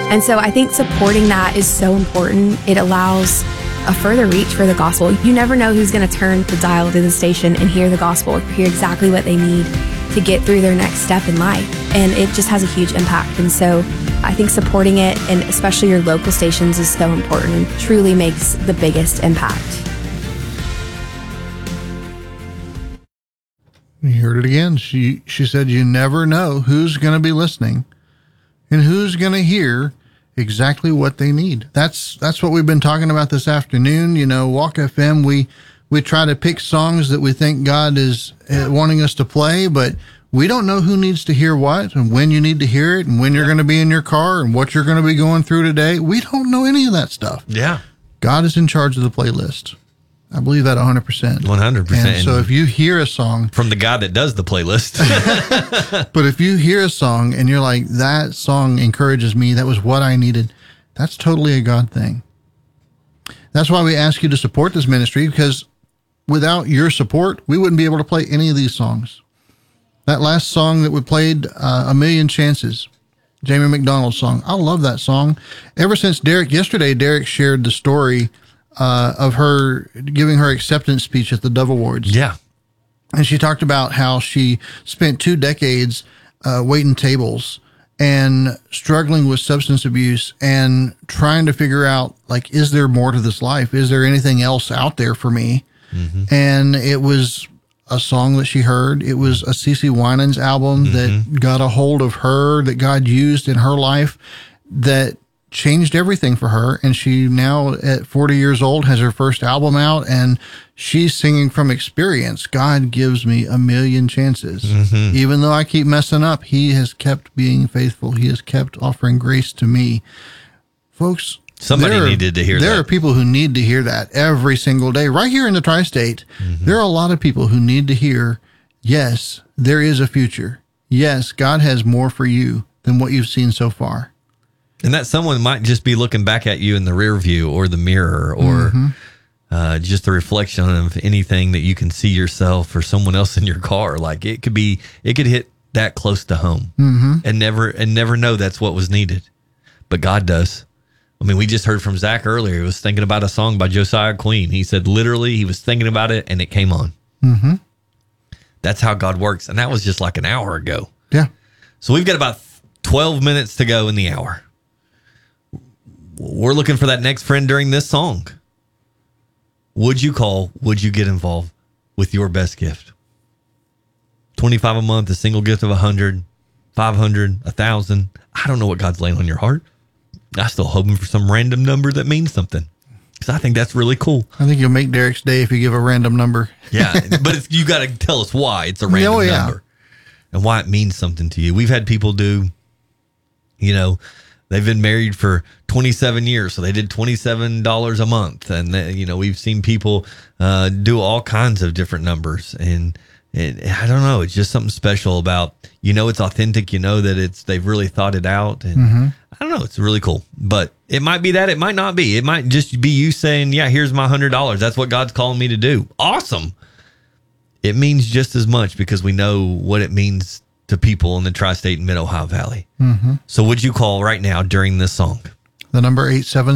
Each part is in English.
And so I think supporting that is so important. It allows a further reach for the gospel. You never know who's going to turn the dial to the station and hear the gospel, hear exactly what they need to get through their next step in life. And it just has a huge impact. And so I think supporting it, and especially your local stations, is so important and truly makes the biggest impact. You heard it again. She said you never know who's going to be listening and who's going to hear exactly what they need. That's what we've been talking about this afternoon. You know, Walk FM, we try to pick songs that we think God is wanting us to play, but we don't know who needs to hear what and when you need to hear it and when you're going to be in your car and what you're going to be going through today. We don't know any of that stuff. Yeah. God is in charge of the playlist. I believe that 100%. 100%. And so if you hear a song from the guy that does the playlist, but if you hear a song and you're like, that song encourages me, that was what I needed, that's totally a God thing. That's why we ask you to support this ministry, because without your support, we wouldn't be able to play any of these songs. That last song that we played, A Million Chances, Jamie McDonald's song. I love that song. Ever since yesterday, Derek shared the story of her giving her acceptance speech at the Dove Awards. Yeah. And she talked about how she spent 2 decades waiting tables and struggling with substance abuse and trying to figure out, like, is there more to this life? Is there anything else out there for me? Mm-hmm. And it was a song that she heard. It was a CeCe Winans album that got a hold of her, that God used in her life, that changed everything for her. And she now at 40 years old has her first album out, and she's singing from experience. God gives me a million chances. Mm-hmm. Even though I keep messing up, he has kept being faithful. He has kept offering grace to me. Folks, somebody needed to hear that. There are people who need to hear that every single day. Right here in the Tri-State, there are a lot of people who need to hear, yes, there is a future. Yes, God has more for you than what you've seen so far. And that someone might just be looking back at you in the rear view or the mirror or just the reflection of anything that you can see yourself or someone else in your car. Like it could hit that close to home and never know that's what was needed. But God does. I mean, we just heard from Zach earlier. He was thinking about a song by Josiah Queen. He said literally he was thinking about it and it came on. Mm-hmm. That's how God works. And that was just like an hour ago. Yeah. So we've got about 12 minutes to go in the hour. We're looking for that next friend during this song. Would you call? Would you get involved with your best gift? $25 a month, a single gift of $100, $500, $1,000. I don't know what God's laying on your heart. I'm still hoping for some random number that means something, because I think that's really cool. I think you'll make Derek's day if you give a random number. Yeah, but you got to tell us why it's a random number and why it means something to you. We've had people do, they've been married for 27 years, so they did $27 a month. And, we've seen people do all kinds of different numbers. And I don't know, it's just something special about, it's authentic, that they've really thought it out. And I don't know, it's really cool. But it might be that, it might not be. It might just be you saying, yeah, here's my $100. That's what God's calling me to do. Awesome. It means just as much because we know what it means to people in the Tri-State and Mid-Ohio Valley. Mm-hmm. So would you call right now during this song? The number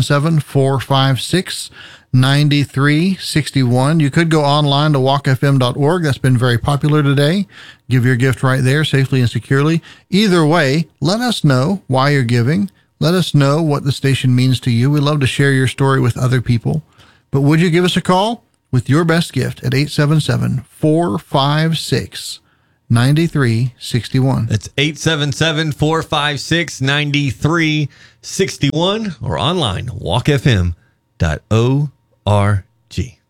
877-456-9361. You could go online to walkfm.org. That's been very popular today. Give your gift right there safely and securely. Either way, let us know why you're giving. Let us know what the station means to you. We love to share your story with other people. But would you give us a call with your best gift at 877-456-9361. That's 877-456-9361 or online, walkfm.org.